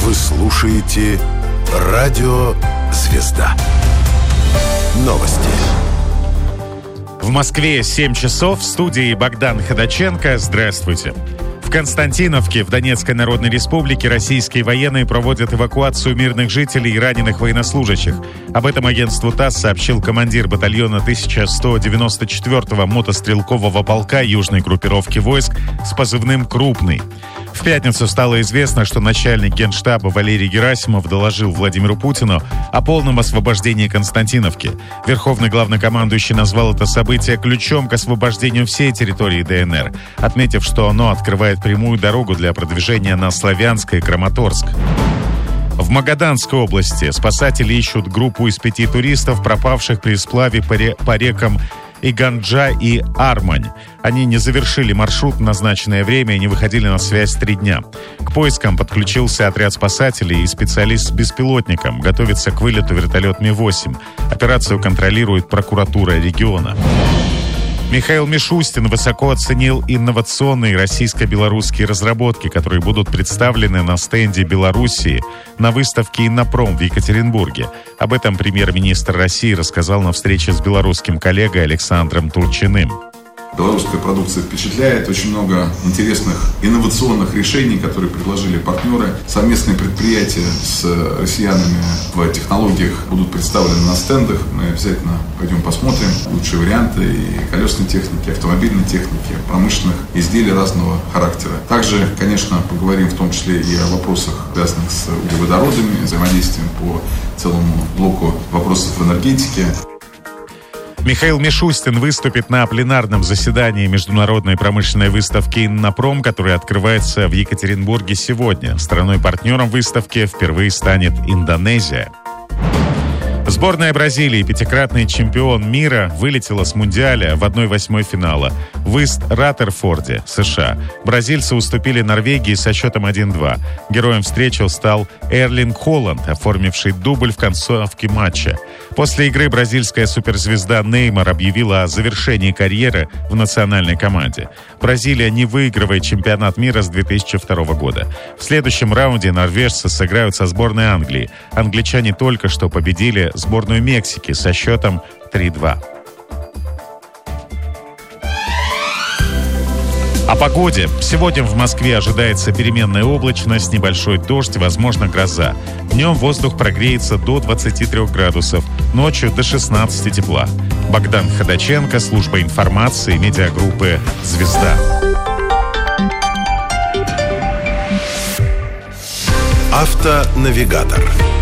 Вы слушаете «Радио Звезда». Новости. В Москве 7 часов. В студии Богдан Ходаченко. Здравствуйте. В Константиновке, в Донецкой Народной Республике, российские военные проводят эвакуацию мирных жителей и раненых военнослужащих. Об этом агентству ТАСС сообщил командир батальона 1194-го мотострелкового полка южной группировки войск с позывным «Крупный». В пятницу стало известно, что начальник Генштаба Валерий Герасимов доложил Владимиру Путину о полном освобождении Константиновки. Верховный главнокомандующий назвал это событие ключом к освобождению всей территории ДНР, отметив, что оно открывает прямую дорогу для продвижения на Славянск и Краматорск. В Магаданской области спасатели ищут группу из 5 туристов, пропавших при сплаве по рекам Иганджа и Армань. Они не завершили маршрут в назначенное время и не выходили на связь 3 дня. К поискам подключился отряд спасателей и специалист с беспилотником. Готовится к вылету вертолет Ми-8. Операцию контролирует прокуратура региона. Михаил Мишустин высоко оценил инновационные российско-белорусские разработки, которые будут представлены на стенде Белоруссии на выставке «Иннопром» в Екатеринбурге. Об этом премьер-министр России рассказал на встрече с белорусским коллегой Александром Турчиным. Белорусская продукция впечатляет. Очень много интересных инновационных решений, которые предложили партнеры. Совместные предприятия с россиянами в технологиях будут представлены на стендах. Мы обязательно пойдем посмотрим лучшие варианты и колесной техники, автомобильной техники, промышленных изделий разного характера. Также, конечно, поговорим в том числе и о вопросах, связанных с углеводородами, взаимодействием по целому блоку вопросов в энергетике. Михаил Мишустин выступит на пленарном заседании международной промышленной выставки «Иннопром», которая открывается в Екатеринбурге сегодня. Страной-партнером выставки впервые станет Индонезия. Сборная Бразилии, 5-кратный чемпион мира, вылетела с Мундиаля в 1/8 финала в Ист-Раттерфорде, США. Бразильцы уступили Норвегии со счетом 1-2. Героем встречи стал Эрлинг Холланд, оформивший дубль в концовке матча. После игры бразильская суперзвезда Неймар объявила о завершении карьеры в национальной команде. Бразилия не выигрывает чемпионат мира с 2002 года. В следующем раунде норвежцы сыграют со сборной Англии. Англичане только что победили сборную Мексики со счетом 3-2. О погоде. Сегодня в Москве ожидается переменная облачность, небольшой дождь, возможно, гроза. Днем воздух прогреется до 23 градусов, ночью до 16 тепла. Богдан Ходаченко, служба информации, медиагруппы «Звезда». Автонавигатор.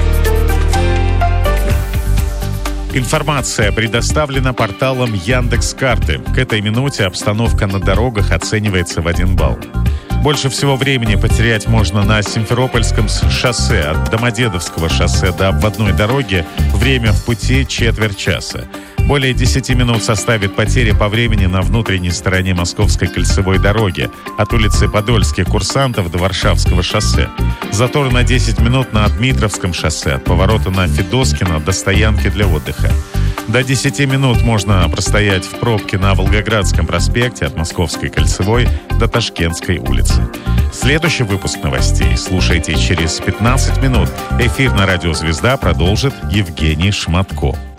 Информация предоставлена порталом Яндекс.Карты. К этой минуте обстановка на дорогах оценивается в 1 балл. Больше всего времени потерять можно на Симферопольском шоссе. От Домодедовского шоссе до обводной дороги время в пути четверть часа. Более 10 минут составит потеря по времени на внутренней стороне Московской кольцевой дороги от улицы Подольских курсантов до Варшавского шоссе. Затор на 10 минут на Дмитровском шоссе от поворота на Федоскина до стоянки для отдыха. До 10 минут можно простоять в пробке на Волгоградском проспекте от Московской кольцевой до Ташкентской улицы. Следующий выпуск новостей слушайте через 15 минут. Эфир на радио «Звезда» продолжит Евгений Шматко.